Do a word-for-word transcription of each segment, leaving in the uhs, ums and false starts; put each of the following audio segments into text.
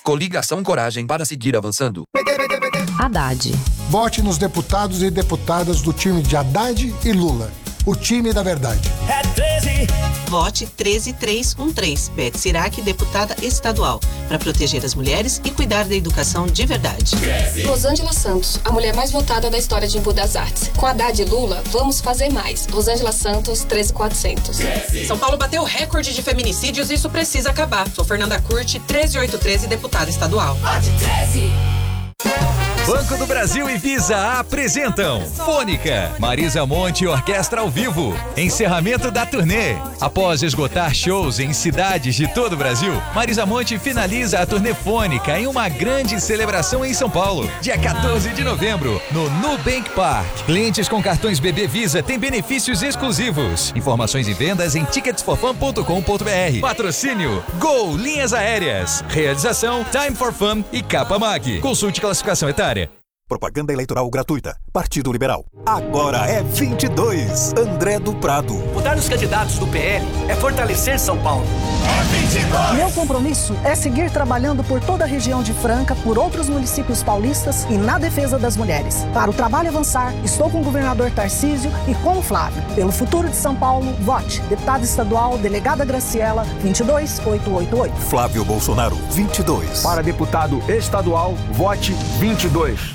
Coligação Coragem para seguir avançando. Haddad. Vote nos deputados e deputadas do time de Haddad e Lula. O time da verdade. É treze. Vote treze três um três. Beth Sirac, deputada estadual. Para proteger as mulheres e cuidar da educação de verdade. treze. Rosângela Santos, a mulher mais votada da história de Embu das Artes. Com Haddad e Lula, vamos fazer mais. Rosângela Santos, treze quatrocentos. treze. São Paulo bateu recorde de feminicídios e isso precisa acabar. Sou Fernanda Curti, treze oito treze, deputada estadual. Vote treze. Banco do Brasil e Visa apresentam Fônica, Marisa Monte e Orquestra ao vivo. Encerramento da turnê. Após esgotar shows em cidades de todo o Brasil, Marisa Monte finaliza a turnê Fônica em uma grande celebração em São Paulo, dia quatorze de novembro, no Nubank Park. Clientes com cartões B B Visa têm benefícios exclusivos. Informações e vendas em tickets for fun ponto com ponto b r. Patrocínio Gol Linhas Aéreas. Realização Time for Fun e Capa Mag. Consulte classificação etária. Propaganda eleitoral gratuita. Partido Liberal. Agora é vinte e dois. André do Prado. Votar nos candidatos do P L é fortalecer São Paulo. É vinte e dois. Meu compromisso é seguir trabalhando por toda a região de Franca, por outros municípios paulistas e na defesa das mulheres. Para o trabalho avançar, estou com o governador Tarcísio e com o Flávio. Pelo futuro de São Paulo, vote. Deputada estadual, delegada Graciela, vinte e dois oito oito oito. Flávio Bolsonaro, vinte e dois. Para deputado estadual, vote vinte e dois.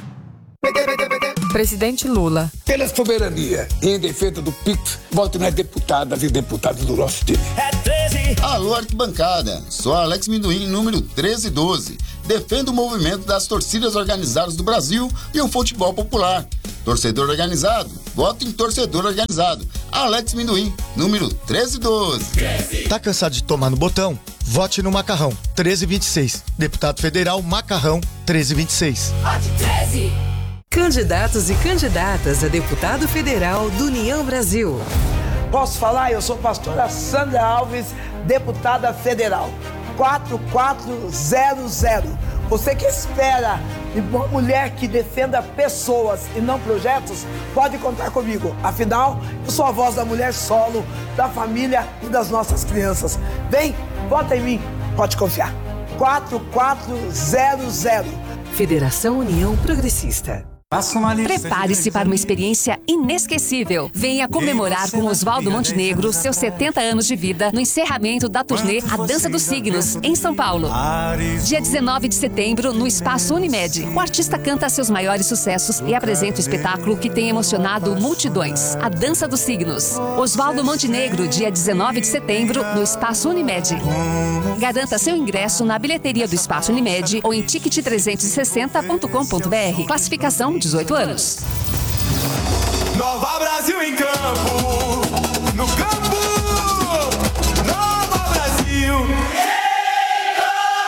Presidente Lula. Pela soberania e em defesa do P I X, vote nas deputadas e deputados do nosso time. É treze. Alô, arquibancada. Sou Alex Minduim, número treze doze. Defendo o movimento das torcidas organizadas do Brasil e o futebol popular. Torcedor organizado, voto em torcedor organizado. Alex Minduim, número treze doze. treze. Tá cansado de tomar no botão? Vote no Macarrão, treze vinte e seis. Deputado Federal, Macarrão, treze vinte e seis. Vote treze. Candidatos e candidatas a deputado federal do União Brasil. Posso falar? Eu sou pastora Sandra Alves, deputada federal. quatro quatro zero zero. Você que espera de uma mulher que defenda pessoas e não projetos, pode contar comigo. Afinal, eu sou a voz da mulher solo, da família e das nossas crianças. Vem, vota em mim, pode confiar. quatro quatro zero zero. Federação União Progressista. Prepare-se para uma experiência inesquecível. Venha comemorar com Oswaldo Montenegro seus setenta anos de vida no encerramento da turnê A Dança dos Signos, em São Paulo. Dia dezenove de setembro, no Espaço Unimed. O artista canta seus maiores sucessos e apresenta o espetáculo que tem emocionado multidões. A Dança dos Signos. Oswaldo Montenegro, dia dezenove de setembro, no Espaço Unimed. Garanta seu ingresso na bilheteria do Espaço Unimed ou em ticket trezentos e sessenta ponto com ponto b r. Classificação dezoito anos. Nova Brasil em campo, no campo, Nova Brasil em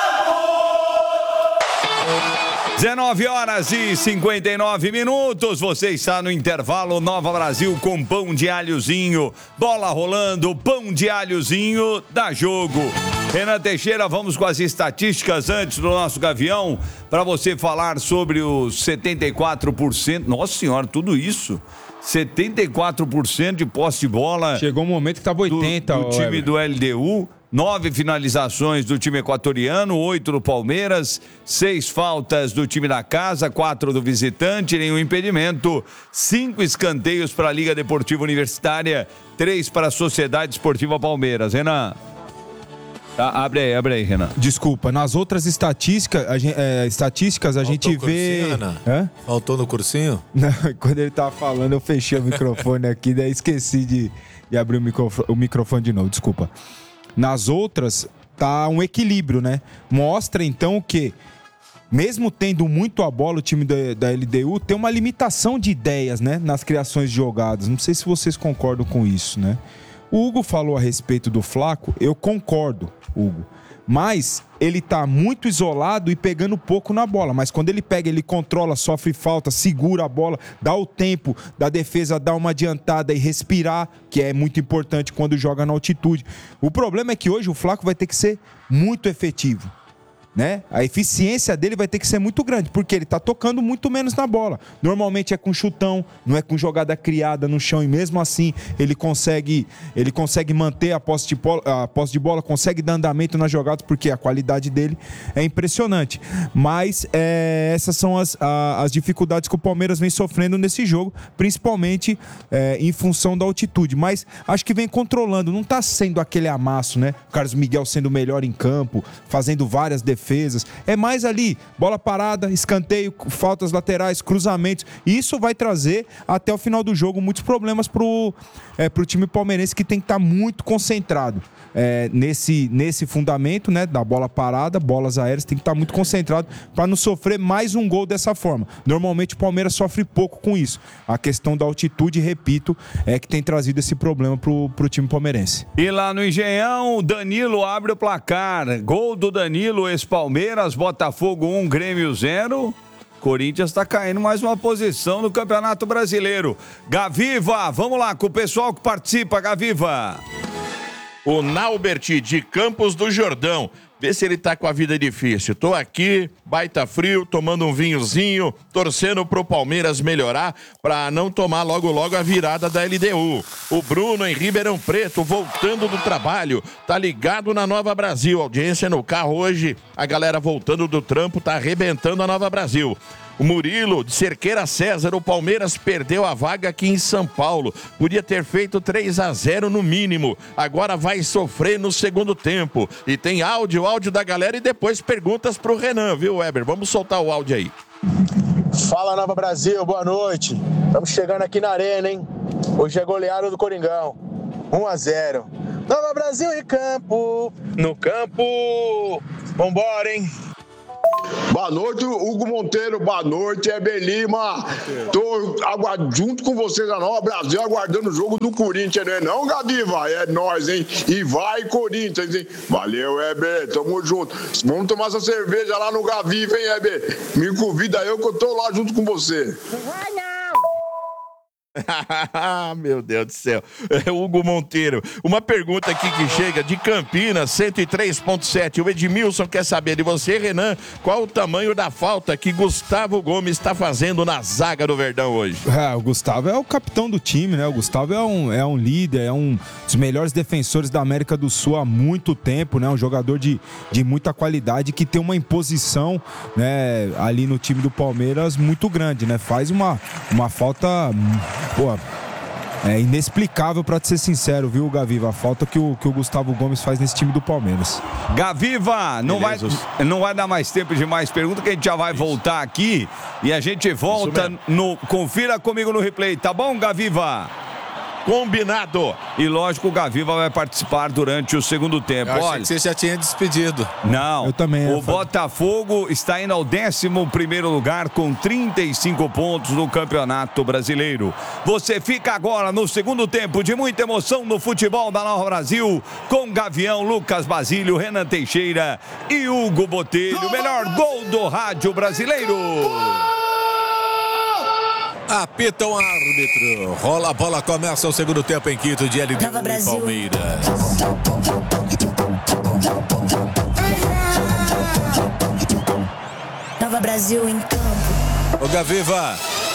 campo. dezenove horas e cinquenta e nove minutos, você está no intervalo Nova Brasil com pão de alhozinho, bola rolando, pão de alhozinho, dá jogo. Renan Teixeira, vamos com as estatísticas antes do nosso Gavião, para você falar sobre os setenta e quatro por cento. Nossa senhora, tudo isso? setenta e quatro por cento de posse de bola. Chegou um momento que estava oitenta por cento. Do, do time do L D U. Nove finalizações do time equatoriano, oito do Palmeiras, seis faltas do time da casa, quatro do visitante, nenhum impedimento, cinco escanteios para a Liga Deportiva Universitária, três para a Sociedade Esportiva Palmeiras. Renan. Tá, abre aí, abre aí, Renan. Desculpa, nas outras estatísticas, a gente, é, estatísticas, a Faltou gente o vê... cursinho, Renan? Hã? Faltou no cursinho? Não, quando ele tava falando, eu fechei o microfone aqui, daí esqueci de, de abrir o microfone, o microfone de novo, desculpa. Nas outras, tá um equilíbrio, né? Mostra, então, que mesmo tendo muito a bola, o time da, da L D U tem uma limitação de ideias, né? Nas criações de jogadas. Não sei se vocês concordam com isso, né? O Hugo falou a respeito do Flaco, eu concordo, Hugo. Mas ele tá muito isolado e pegando pouco na bola. Mas quando ele pega, ele controla, sofre falta, segura a bola, dá o tempo da defesa dar uma adiantada e respirar, que é muito importante quando joga na altitude. O problema é que hoje o Flaco vai ter que ser muito efetivo. né? A eficiência dele vai ter que ser muito grande, porque ele tá tocando muito menos na bola. Normalmente é com chutão, não é com jogada criada no chão, e mesmo assim ele consegue, ele consegue manter a posse de bola, a posse de bola, consegue dar andamento nas jogadas, porque a qualidade dele é impressionante. Mas é, essas são as, a, as dificuldades que o Palmeiras vem sofrendo nesse jogo, principalmente é, em função da altitude. Mas acho que vem controlando, não tá sendo aquele amasso, né? O Carlos Miguel sendo o melhor em campo, fazendo várias defesas. É mais ali, bola parada, escanteio, faltas laterais, cruzamentos. E isso vai trazer até o final do jogo muitos problemas pro, é, pro time palmeirense, que tem que estar muito concentrado é, nesse, nesse fundamento, né, da bola parada, bolas aéreas, tem que estar muito concentrado para não sofrer mais um gol dessa forma. Normalmente o Palmeiras sofre pouco com isso. A questão da altitude, repito, é que tem trazido esse problema pro, pro time palmeirense. E lá no Engenhão, Danilo abre o placar. Gol do Danilo, ex-Palmeiras, Botafogo um, Grêmio zero. Corinthians está caindo mais uma posição no Campeonato Brasileiro. Gaviva, vamos lá com o pessoal que participa, Gaviva. O Naubert de Campos do Jordão. Vê se ele tá com a vida difícil. Tô aqui, baita frio, tomando um vinhozinho, torcendo pro Palmeiras melhorar pra não tomar logo logo a virada da L D U. O Bruno em Ribeirão Preto, voltando do trabalho, tá ligado na Nova Brasil. Audiência no carro hoje, a galera voltando do trampo, tá arrebentando a Nova Brasil. O Murilo, de Cerqueira César, o Palmeiras perdeu a vaga aqui em São Paulo. Podia ter feito três a zero no mínimo. Agora vai sofrer no segundo tempo. E tem áudio, áudio da galera e depois perguntas pro Renan, viu, Weber? Vamos soltar o áudio aí. Fala, Nova Brasil, boa noite. Estamos chegando aqui na Arena, hein? Hoje é goleado do Coringão. um a zero. Nova Brasil em campo. No campo. Vambora, hein? Boa noite, Hugo Monteiro. Boa noite, Heber Lima. Tô aguard... junto com vocês a Nova Brasil, aguardando o jogo do Corinthians, né? Não, Gadiva? É nóis, hein? E vai, Corinthians, hein? Valeu, Heber. Tamo junto. Vamos tomar essa cerveja lá no Gaviva, hein, Heber? Me convida eu que eu tô lá junto com você. Não vai, não! Meu Deus do céu. É Hugo Monteiro. Uma pergunta aqui que chega de Campinas, cento e três ponto sete. O Edmilson quer saber de você, Renan, qual o tamanho da falta que Gustavo Gomes está fazendo na zaga do Verdão hoje? É, o Gustavo é o capitão do time, né? O Gustavo é um, é um líder, é um dos melhores defensores da América do Sul há muito tempo, né? Um jogador de, de muita qualidade, que tem uma imposição, né, ali no time do Palmeiras muito grande, né? Faz uma, uma falta... Pô, é inexplicável, pra te ser sincero, viu, Gaviva? A falta que o, que o Gustavo Gomes faz nesse time do Palmeiras. Gaviva, não vai, não vai dar mais tempo de mais perguntas, que a gente já vai voltar aqui e a gente volta no... Confira comigo no replay, tá bom, Gaviva? Combinado. E lógico, o Gaviva vai participar durante o segundo tempo. Eu achei Olha, que você já tinha despedido. Não. Eu também. O Botafogo está indo ao décimo primeiro lugar com trinta e cinco pontos no Campeonato Brasileiro. Você fica agora no segundo tempo de muita emoção no futebol da Nova Brasil com Gavião, Lucas Basílio, Renan Teixeira e Hugo Botelho. O melhor gol do rádio brasileiro. Apita o árbitro. Rola a bola, começa o segundo tempo em Quito de L D U e Palmeiras. Nova Brasil em campo. Ô Gaviva.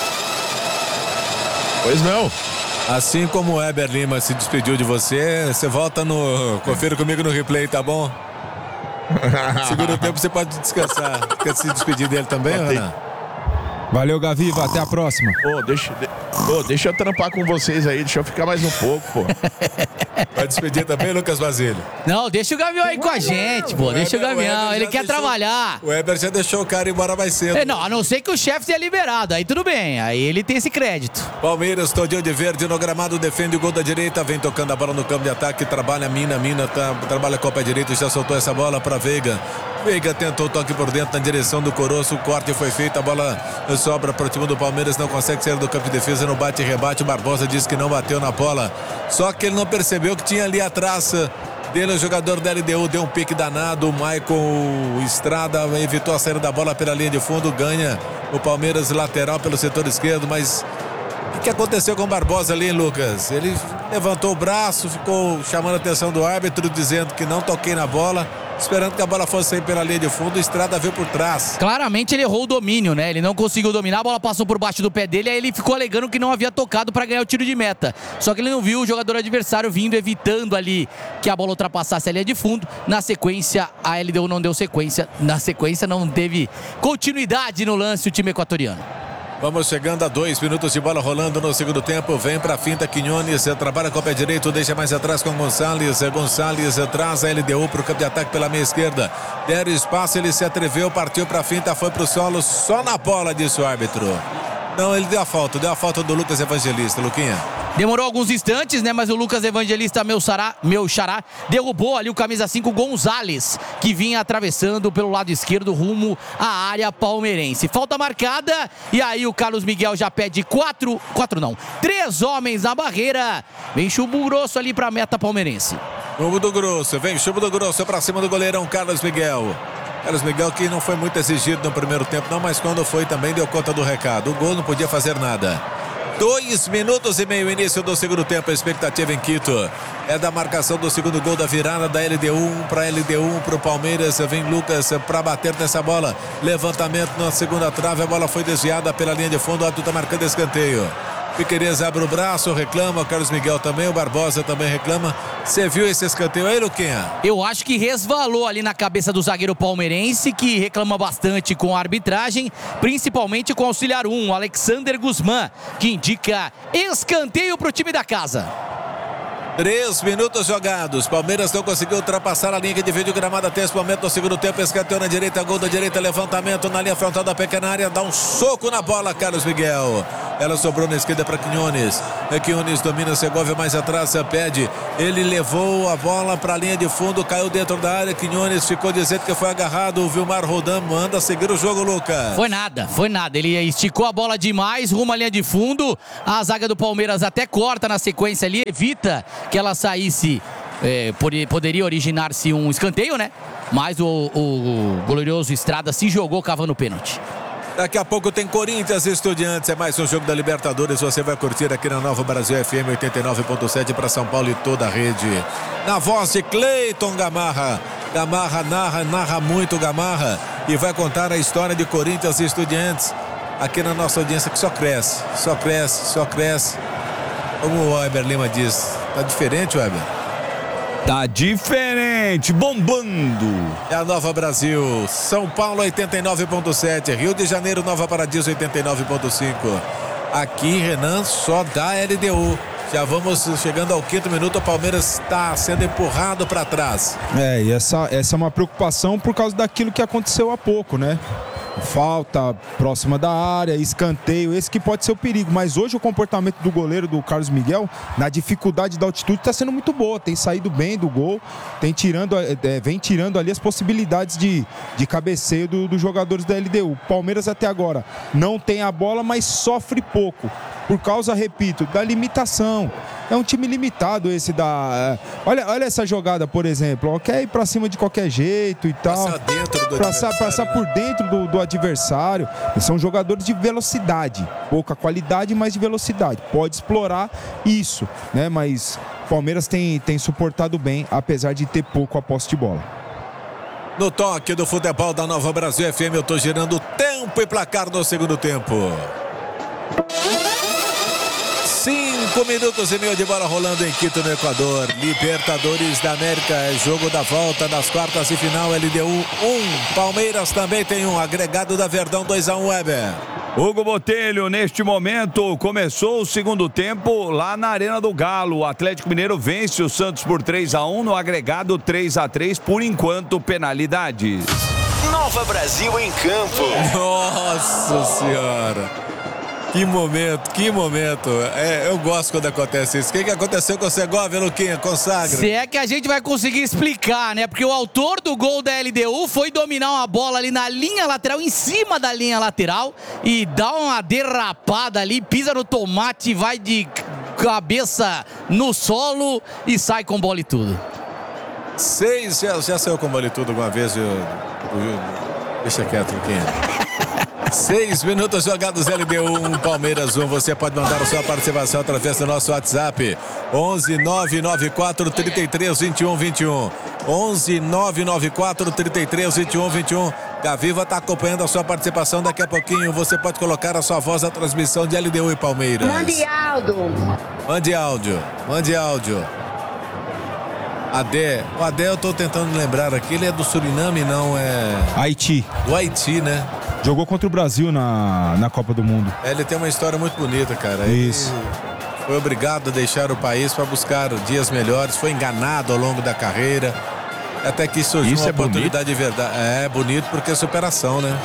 Pois não. Assim como o Heber Lima se despediu de você, você volta no... Confira comigo no replay, tá bom? Segundo tempo você pode descansar. Quer se despedir dele também, Renan? Valeu, Gaviva, até a próxima. Ô, deixa, de, ô, deixa eu trampar com vocês aí, deixa eu ficar mais um pouco, pô. Vai despedir também, Lucas Basílio? Não, deixa o Gavião aí com a gente, pô. Deixa o Gavião, ele quer trabalhar. O Heber já deixou o cara ir embora mais cedo. É, não, a não ser que o chefe tenha liberado, aí tudo bem, aí ele tem esse crédito. Palmeiras, todinho de verde no gramado, defende o gol da direita, vem tocando a bola no campo de ataque, trabalha Mina, Mina tá, trabalha com o pé direito, já soltou essa bola pra Veiga. Veiga tentou o toque por dentro na direção do Coroço, o corte foi feito, a bola sobra para o time do Palmeiras, não consegue sair do campo de defesa, no bate e rebate, o Barbosa diz que não bateu na bola, só que ele não percebeu que tinha ali a traça dele, o jogador da L D U deu um pique danado, o Michael Estrada evitou a saída da bola pela linha de fundo, ganha o Palmeiras lateral pelo setor esquerdo, mas o que aconteceu com o Barbosa ali, Lucas? Ele levantou o braço, ficou chamando a atenção do árbitro, dizendo que não toquei na bola. esperando que a bola fosse sair pela linha de fundo, o Estrada veio por trás. Claramente ele errou o domínio, né? Ele não conseguiu dominar, a bola passou por baixo do pé dele, aí ele ficou alegando que não havia tocado para ganhar o tiro de meta. Só que ele não viu o jogador adversário vindo, evitando ali que a bola ultrapassasse a linha de fundo. Na sequência, a L D U não deu sequência. Na sequência, não teve continuidade no lance o time equatoriano. Vamos chegando a dois minutos de bola rolando no segundo tempo. Vem pra finta Quinones, trabalha com o pé direito, deixa mais atrás com Gonçalves. Gonçalves traz a L D U pro campo de ataque pela meia esquerda. Deram espaço, ele se atreveu, partiu pra finta, foi pro solo, só na bola, disse o árbitro. Não, ele deu a falta, deu a falta do Lucas Evangelista, Luquinha. Demorou alguns instantes, né? Mas o Lucas Evangelista, meu xará, meu xará, derrubou ali o camisa cinco Gonzalez, que vinha atravessando pelo lado esquerdo rumo à área palmeirense. Falta marcada e aí o Carlos Miguel já pede quatro, quatro não, três homens na barreira. Vem chumbo grosso ali pra meta palmeirense. Chumbo do grosso, vem chumbo do grosso pra cima do goleirão Carlos Miguel. Carlos Miguel que não foi muito exigido no primeiro tempo, não, mas quando foi também deu conta do recado. O gol não podia fazer nada. Dois minutos e meio, início do segundo tempo. A expectativa em Quito é da marcação do segundo gol da virada da L D U. Um para L D U, um para o Palmeiras. Vem Lucas para bater nessa bola. Levantamento na segunda trave. A bola foi desviada pela linha de fundo. O árbitro está marcando escanteio. Piquerez abre o braço, reclama. O Carlos Miguel também, o Barbosa também reclama. Você viu esse escanteio aí, Luquinha? Eu acho que resvalou ali na cabeça do zagueiro palmeirense, que reclama bastante com a arbitragem, principalmente com o auxiliar um, Alexander Guzmán, que indica escanteio para o time da casa. Três minutos jogados. Palmeiras não conseguiu ultrapassar a linha que divide o gramado até esse momento no segundo tempo. Escanteio na direita, gol da direita, levantamento na linha frontal da pequena área. Dá um soco na bola, Carlos Miguel. Ela sobrou na esquerda para Quinones. Quinones domina Segovia mais atrás, pede. Ele levou a bola para a linha de fundo, caiu dentro da área. Quinones ficou dizendo que foi agarrado. O Vilmar Rodan manda seguir o jogo, Lucas. Foi nada, foi nada. Ele esticou a bola demais, rumo à linha de fundo. A zaga do Palmeiras até corta na sequência ali, evita que ela saísse, é, poderia originar-se um escanteio, né? Mas o, o, o glorioso Estrada se jogou cavando o pênalti. Daqui a pouco tem Corinthians e Estudiantes, é mais um jogo da Libertadores, você vai curtir aqui na Nova Brasil F M oitenta e nove ponto sete para São Paulo e toda a rede. Na voz de Cleiton Gamarra, Gamarra narra, narra muito Gamarra e vai contar a história de Corinthians e Estudiantes aqui na nossa audiência que só cresce, só cresce, só cresce. Como o Weber Lima diz, tá diferente, Weber? Tá diferente, bombando. É a Nova Brasil, São Paulo oitenta e nove ponto sete, Rio de Janeiro, Nova Paradiso oitenta e nove ponto cinco. Aqui, Renan, só dá L D U. Já vamos chegando ao quinto minuto, o Palmeiras está sendo empurrado para trás. É, e essa, essa é uma preocupação por causa daquilo que aconteceu há pouco, né? Falta próxima da área, escanteio, esse que pode ser o perigo. Mas hoje o comportamento do goleiro, do Carlos Miguel, na dificuldade da altitude, está sendo muito boa. Tem saído bem do gol, tem tirando, é, vem tirando ali as possibilidades de, de cabeceio do, dos jogadores da L D U. Palmeiras até agora não tem a bola, mas sofre pouco. Por causa, repito, da limitação. É um time limitado esse da... Olha, olha essa jogada, por exemplo. Quer ir pra cima de qualquer jeito e tal. Passar dentro do passar, passar por dentro do, do adversário. São jogadores de velocidade. Pouca qualidade, mas de velocidade. Pode explorar isso, né? Mas o Palmeiras tem, tem suportado bem, apesar de ter pouco a posse de bola. No toque do futebol da Nova Brasil F M, eu tô girando tempo e placar no segundo tempo. Cinco minutos e meio de bola rolando em Quito, no Equador. Libertadores da América, jogo da volta nas quartas de final. L D U um, Palmeiras também tem um. Agregado da Verdão dois a um, Weber. Hugo Botelho, neste momento, começou o segundo tempo lá na Arena do Galo. O Atlético Mineiro vence o Santos por três a um, no agregado três a três, por enquanto, penalidades. Nova Brasil em campo. Nossa Senhora. Que momento, que momento. É, eu gosto quando acontece isso. O que, que aconteceu com o Segovia, Luquinha? Consagra. Se é que a gente vai conseguir explicar, né? Porque o autor do gol da L D U foi dominar uma bola ali na linha lateral, em cima da linha lateral, e dá uma derrapada ali, pisa no tomate, vai de cabeça no solo e sai com bola e tudo. Seis, já, já saiu com bola e tudo alguma vez, eu, eu, deixa quieto, Luquinha. Seis minutos jogados, L D U um, Palmeiras um. Você pode mandar a sua participação através do nosso WhatsApp onze nove nove quatro, trinta e três, vinte e um, vinte e um. onze nove nove quatro, trinta e três, vinte e um, vinte e um. Gaviva está acompanhando a sua participação. Daqui a pouquinho você pode colocar a sua voz na transmissão de L D U e Palmeiras. Mande áudio. Mande áudio. Mande áudio. Adé. O Adé eu tô tentando lembrar aqui. Ele é do Suriname, não é... Haiti. Do Haiti, né? Jogou contra o Brasil na, na Copa do Mundo. É, ele tem uma história muito bonita, cara. Isso. Ele foi obrigado a deixar o país para buscar dias melhores. Foi enganado ao longo da carreira. Até que surgiu Isso uma é oportunidade de verdade. É bonito porque é superação, né?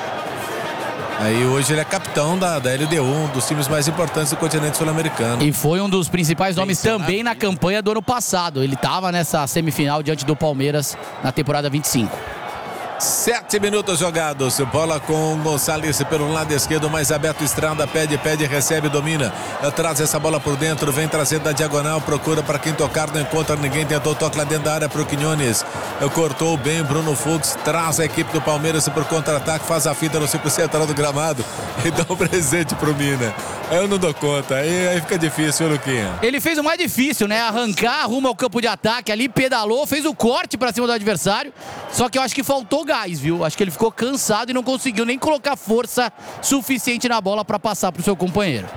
Aí hoje ele é capitão da, da L D U, um dos times mais importantes do continente sul-americano. E foi um dos principais nomes também na campanha do ano passado. Ele estava nessa semifinal diante do Palmeiras na temporada vinte e cinco. Sete minutos jogados, bola com Gonçalves pelo lado esquerdo, mais aberto, Estrada, pede, pede, recebe, domina, traz essa bola por dentro, vem trazendo da diagonal, procura para quem tocar, não encontra ninguém, tentou toque lá dentro da área pro Quinones, cortou bem, Bruno Fux, traz a equipe do Palmeiras por contra-ataque, faz a fita no círculo central do gramado e dá um presente pro Mina. Eu não dou conta, aí, aí fica difícil, Luquinha. Ele fez o mais difícil, né? Arrancar rumo ao campo de ataque ali, pedalou, fez o corte para cima do adversário, só que eu acho que faltou gás, viu? Acho que ele ficou cansado e não conseguiu nem colocar força suficiente na bola para passar pro seu companheiro.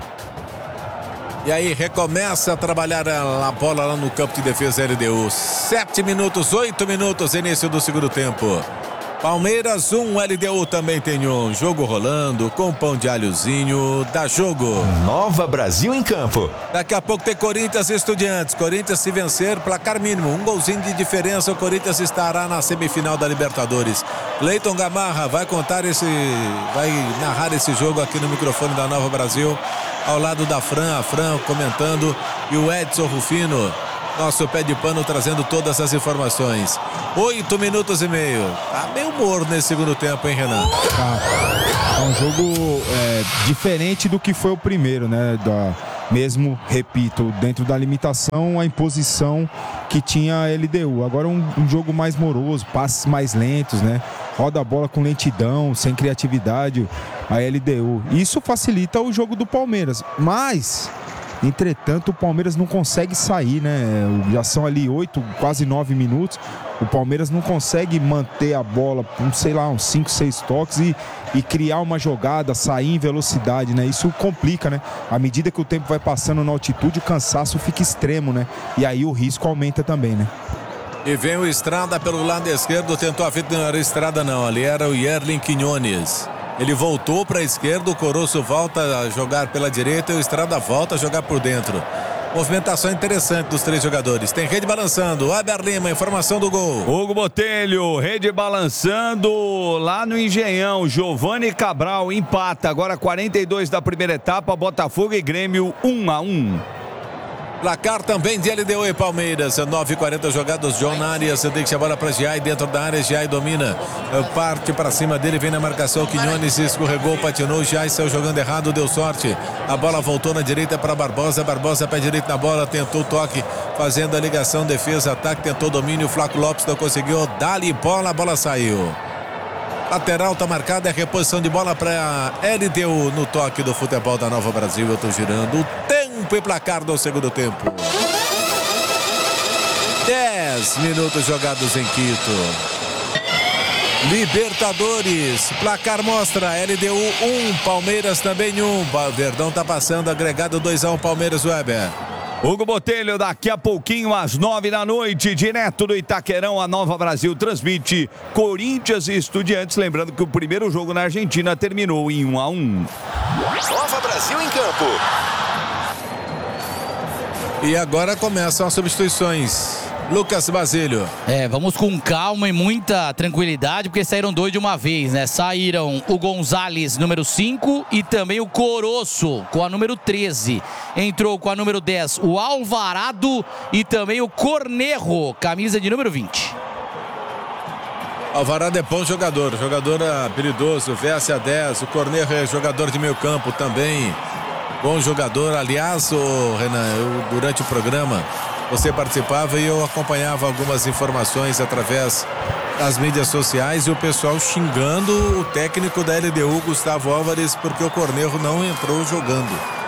E aí recomeça a trabalhar a bola lá no campo de defesa L D U. Sete minutos, oito minutos, início do segundo tempo. Palmeiras um, L D U também tem um. Jogo rolando com pão de alhozinho, dá jogo. Nova Brasil em campo. Daqui a pouco tem Corinthians e Estudiantes. Corinthians, se vencer, placar mínimo, um golzinho de diferença, o Corinthians estará na semifinal da Libertadores. Cleiton Gamarra vai contar esse, vai narrar esse jogo aqui no microfone da Nova Brasil, ao lado da Fran, a Fran comentando, e o Edson Rufino, nosso pé de pano, trazendo todas as informações. Oito minutos e meio. Tá meio morno nesse segundo tempo, hein, Renan? Tá. É um jogo é, diferente do que foi o primeiro, né? Da, mesmo, repito, dentro da limitação, a imposição que tinha a L D U. Agora um, um jogo mais moroso, passes mais lentos, né? Roda a bola com lentidão, sem criatividade, a L D U. Isso facilita o jogo do Palmeiras. Mas... entretanto, o Palmeiras não consegue sair, né? Já são ali oito, quase nove minutos. O Palmeiras não consegue manter a bola, sei lá, uns cinco, seis toques e, e criar uma jogada, sair em velocidade, né? Isso complica, né? À medida que o tempo vai passando na altitude, o cansaço fica extremo, né? E aí o risco aumenta também, né? E vem o Estrada pelo lado esquerdo, tentou a fita, não era Estrada não, ali era o Yerlin Quinones. Ele voltou para a esquerda, o Coroço volta a jogar pela direita e o Estrada volta a jogar por dentro. Movimentação interessante dos três jogadores. Tem rede balançando. Aber Lima, informação do gol. Hugo Botelho, rede balançando lá no Engenhão. Giovanni Cabral empata. Agora quarenta e dois da primeira etapa. Botafogo e Grêmio um a um. Placar também de L D U e Palmeiras. nove e quarenta jogados. John Arias deixa a bola para Giai dentro da área. Giai domina. Parte para cima dele. Vem na marcação. Quinones escorregou, patinou. Giai saiu jogando errado. Deu sorte. A bola voltou na direita para Barbosa. Barbosa pé direito na bola. Tentou toque. Fazendo a ligação. Defesa, ataque. Tentou domínio. Flaco Lopes não conseguiu. Dá-lhe bola. A bola saiu. Lateral tá marcada, é reposição de bola para L D U no toque do futebol da Nova Brasil. Eu tô girando o tempo e placar do segundo tempo. Dez minutos jogados em Quito. Libertadores, placar mostra L D U um, Palmeiras também um. Verdão tá passando, agregado dois a um, Palmeiras. Weber. Hugo Botelho, daqui a pouquinho, às nove da noite, direto do Itaquerão, a Nova Brasil transmite Corinthians e Estudiantes. Lembrando que o primeiro jogo na Argentina terminou em um a um. Nova Brasil em campo. E agora começam as substituições. Lucas Basílio. É, vamos com calma e muita tranquilidade, porque saíram dois de uma vez, né? Saíram o Gonzalez, número cinco, e também o Coroço, com a número treze. Entrou com a número dez o Alvarado e também o Cornejo, camisa de número vinte. Alvarado é bom jogador, jogador habilidoso, veste a dez. O Cornejo é jogador de meio campo também. Bom jogador, aliás, o Renan, eu, durante o programa você participava e eu acompanhava algumas informações através das mídias sociais e o pessoal xingando o técnico da L D U, Gustavo Álvares, porque o Cornejo não entrou jogando.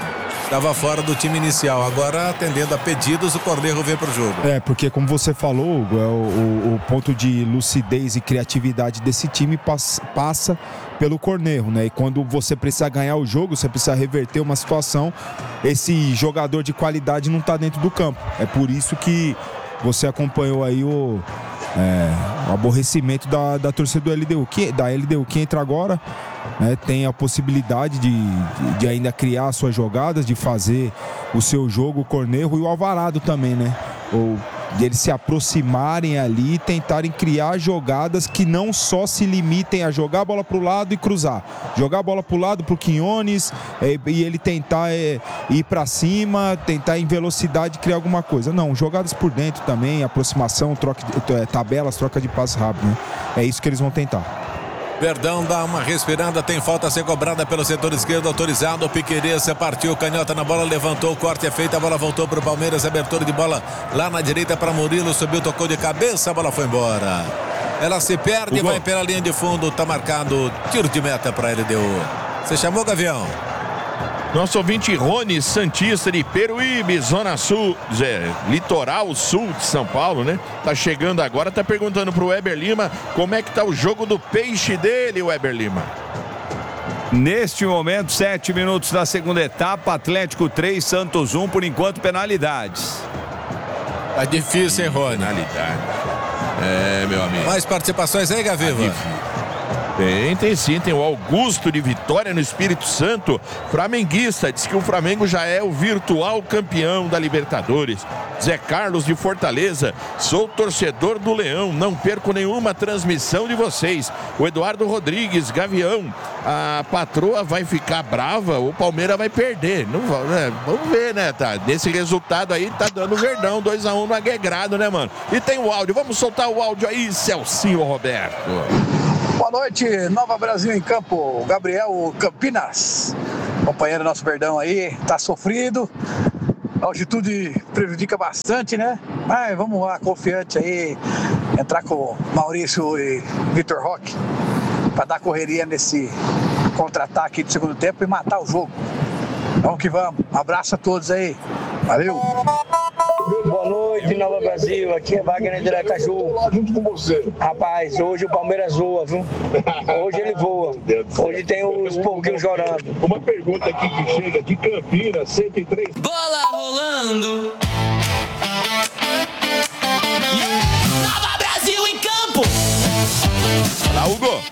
estava fora do time inicial. Agora, atendendo a pedidos, o Cornejo vem pro jogo. É, porque como você falou, Hugo, é o, o, o ponto de lucidez e criatividade desse time passa, passa pelo Cornejo, né? E quando você precisa ganhar o jogo, você precisa reverter uma situação, esse jogador de qualidade não tá dentro do campo. É por isso que você acompanhou aí o, é, o aborrecimento da, da torcida do L D U, que, da L D U, que entra agora, né, tem a possibilidade de, de, de ainda criar suas jogadas, de fazer o seu jogo, o Cornejo e o Alvarado também, né? Ou de eles se aproximarem ali e tentarem criar jogadas que não só se limitem a jogar a bola para o lado e cruzar. Jogar a bola para o lado para o Quinones é, e ele tentar é, ir para cima, tentar em velocidade criar alguma coisa. Não, jogadas por dentro também, aproximação, troca de, é, tabelas, troca de passe rápido, né? É isso que eles vão tentar. Verdão dá uma respirada, tem falta a ser cobrada pelo setor esquerdo, autorizado. O Piquerez partiu, canhota na bola, levantou, o corte é feito, a bola voltou para o Palmeiras, abertura de bola lá na direita para Murilo, subiu, tocou de cabeça, a bola foi embora. Ela se perde e vai pela linha de fundo, tá marcado tiro de meta para a L D U. Você chamou, Gavião? Nosso ouvinte Rony Santista de Peruíbe, Zona Sul, Zé, Litoral Sul de São Paulo, né? Tá chegando agora, tá perguntando pro Weber Lima como é que tá o jogo do peixe dele, Weber Lima. Neste momento, sete minutos da segunda etapa, Atlético três, Santos um, por enquanto penalidades. Tá difícil, hein, Rony? Penalidade. É, meu amigo. Mais participações aí, Gaviva? Tá Tem, tem sim, tem o Augusto de Vitória no Espírito Santo, flamenguista, diz que o Flamengo já é o virtual campeão da Libertadores. Zé Carlos de Fortaleza, sou torcedor do Leão, não perco nenhuma transmissão de vocês. O Eduardo Rodrigues, Gavião, a patroa vai ficar brava, o Palmeiras vai perder. Não, né? Vamos ver, né? Tá? Nesse resultado aí tá dando Verdão, dois a um no Aguegrado, né, mano? E tem o áudio, vamos soltar o áudio aí, Celcinho Roberto. Boa noite, Nova Brasil em campo, Gabriel Campinas, companheiro nosso Verdão aí, tá sofrido, a altitude prejudica bastante, né? Mas vamos lá, confiante aí, entrar com Maurício e Vitor Roque, para dar correria nesse contra-ataque de segundo tempo e matar o jogo. Vamos que vamos, um abraço a todos aí, valeu! Boa noite, Nova Brasil. Aqui é Wagner de Aracaju. Junto com você. Rapaz, hoje o Palmeiras voa, viu? Hoje ele voa. Hoje tem os pouquinhos chorando. Uma pergunta aqui que chega de Campinas, cento e três. Bola rolando. Nova Brasil em campo. Olá, Hugo.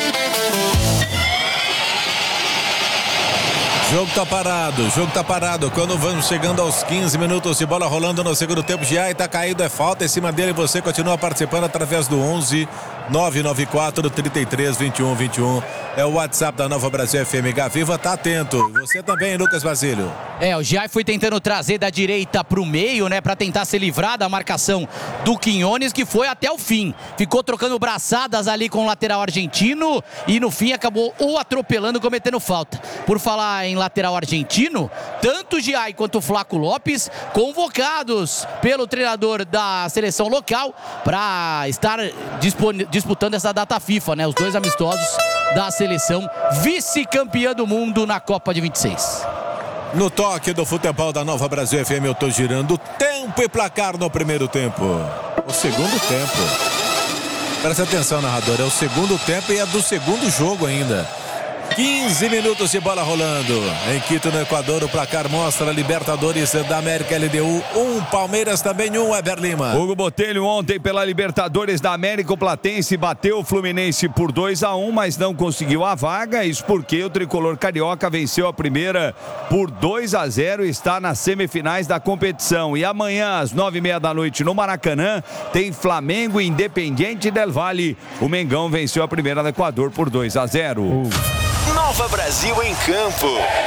O jogo tá parado, o jogo tá parado. Quando vamos chegando aos quinze minutos de bola rolando no segundo tempo, Giai tá caído, é falta em cima dele. Você continua participando através do onze nove nove quatro, trinta e três, vinte e um, vinte e um. É o WhatsApp da Nova Brasil F M. Gaviva, tá atento. Você também, Lucas Basílio. É, o Giai foi tentando trazer da direita pro meio, né, pra tentar se livrar da marcação do Quinones, que foi até o fim. Ficou trocando braçadas ali com o lateral argentino e no fim acabou o atropelando, cometendo falta. Por falar em lateral argentino, tanto o Giai quanto o Flaco Lopes convocados pelo treinador da seleção local para estar disputando essa data FIFA, né? Os dois amistosos da seleção vice-campeã do mundo na Copa de vinte e seis. No toque do futebol da Nova Brasil F M, eu tô girando tempo e placar no primeiro tempo. O segundo tempo. Presta atenção, narrador, é o segundo tempo e é do segundo jogo ainda. quinze minutos de bola rolando. Em Quito, no Equador, o placar mostra Libertadores da América L D U um, Palmeiras também um, Weber Lima. Hugo Botelho ontem pela Libertadores da América, o Platense bateu o Fluminense por dois a um, mas não conseguiu a vaga. Isso porque o tricolor carioca venceu a primeira por dois a zero e está nas semifinais da competição. E amanhã, às nove e meia da noite, no Maracanã, tem Flamengo e Independiente del Valle. O Mengão venceu a primeira do Equador por dois a zero. Uh. Nova Brasil em campo.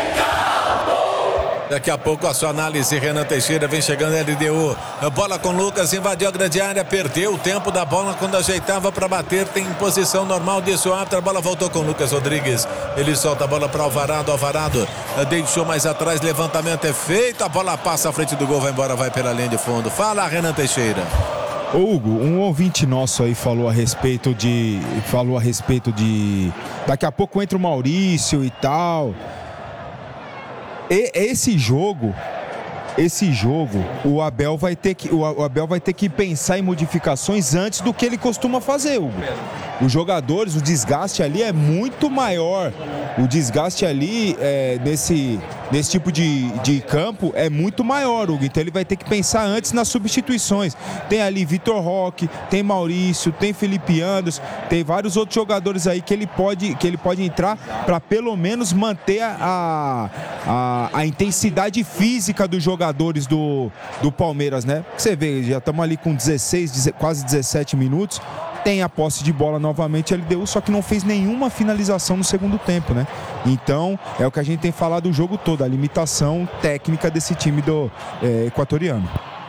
Daqui a pouco a sua análise, Renan Teixeira vem chegando, L D U. A bola com Lucas, invadiu a grande área, perdeu o tempo da bola quando ajeitava para bater, tem posição normal disso, a bola voltou com Lucas Rodrigues. Ele solta a bola para Alvarado, Alvarado deixou mais atrás, levantamento é feito, a bola passa à frente do gol, vai embora, vai pela linha de fundo. Fala, Renan Teixeira. Hugo, um ouvinte nosso aí falou a respeito de falou a respeito de daqui a pouco entra o Maurício e tal. E, esse jogo... Esse jogo, o Abel vai ter que, o Abel vai ter que pensar em modificações antes do que ele costuma fazer, Hugo. Os jogadores, o desgaste ali é muito maior. O desgaste ali é, nesse, nesse tipo de, de campo é muito maior, Hugo. Então ele vai ter que pensar antes nas substituições. Tem ali Vitor Roque, tem Maurício, tem Felipe Anderson, tem vários outros jogadores aí que ele pode, que ele pode entrar para pelo menos manter a, a, a intensidade física dos jogadores do, do Palmeiras, né? Você vê, já estamos ali com dezesseis, quase dezessete minutos. Tem a posse de bola novamente a L D U, só que não fez nenhuma finalização no segundo tempo, né? Então, é o que a gente tem falado o jogo todo, a limitação técnica desse time do é, equatoriano.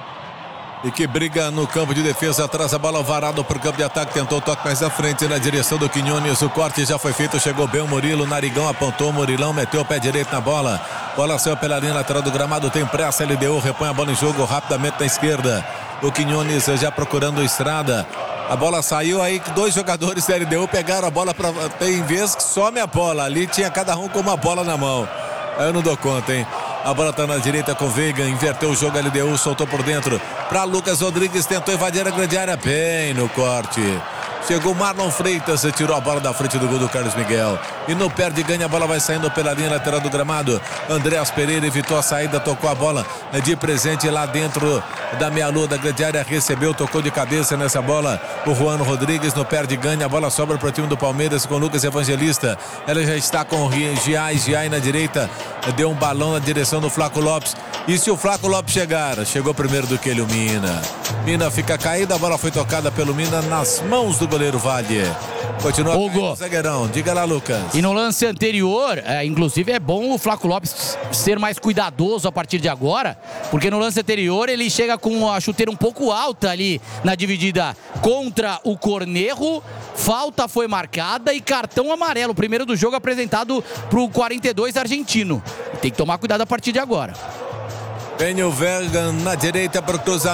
E que briga no campo de defesa, atrás a bola varado para o campo de ataque, tentou o toque mais à frente na direção do Quinones, o corte já foi feito, chegou bem o Murilo, Narigão apontou, o Murilão meteu o pé direito na bola, bola saiu pela linha lateral do gramado, tem pressa, L D U repõe a bola em jogo rapidamente na esquerda, o Quinones já procurando estrada. A bola saiu aí, dois jogadores da L D U pegaram a bola, pra, tem vez que some a bola, ali tinha cada um com uma bola na mão. Aí eu não dou conta, hein? A bola tá na direita com Veiga, inverteu o jogo, L D U soltou por dentro para Lucas Rodrigues, tentou invadir a grande área, bem no corte. Chegou Marlon Freitas, tirou a bola da frente do gol do Carlos Miguel. E no perde ganha, a bola vai saindo pela linha lateral do gramado. Andréas Pereira evitou a saída, tocou a bola de presente lá dentro da meia-lua da grande área. Recebeu, tocou de cabeça nessa bola o Juan Rodrigues. No perde ganha, a bola sobra para o time do Palmeiras com Lucas Evangelista. Ela já está com Giai, Giai na direita. Deu um balão na direção do Flaco Lopes. E se o Flaco Lopes chegar, chegou primeiro do que ele, o Mina. Mina fica caída, a bola foi tocada pelo Mina nas mãos do goleiro Vale. Continua o zagueirão. Diga lá, Lucas. E no lance anterior, é, inclusive é bom o Flaco Lopes ser mais cuidadoso a partir de agora, porque no lance anterior ele chega com a chuteira um pouco alta ali na dividida contra o Cornejo. Falta foi marcada e cartão amarelo, primeiro do jogo apresentado para o quarenta e dois argentino. Tem que tomar cuidado a partir de agora. Vem o Veiga na direita para o cruzamento.